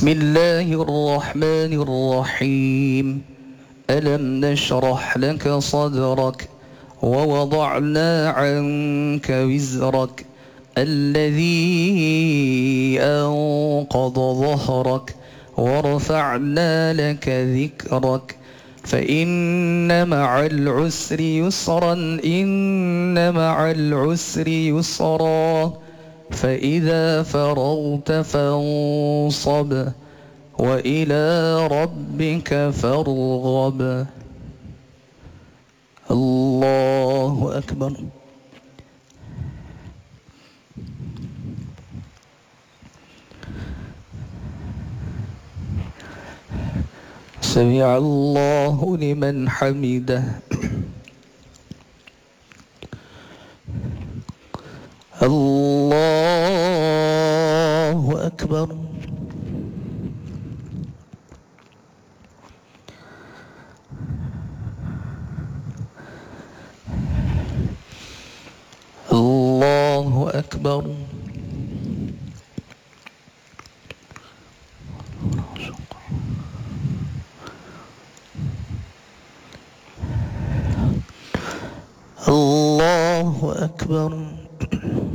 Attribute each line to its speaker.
Speaker 1: بسم الله الرحمن الرحيم. ألم نشرح لك صدرك ووضعنا عنك وزرك الذي أنقض ظهرك ورفعنا لك ذكرك فإن مع العسر يسرا إن مع العسر يسرا فإذا فرغت فانصب وإلى ربك فارغب. الله أكبر. سمع الله لمن حمده. الله أكبر. الله أكبر. الله أكبر.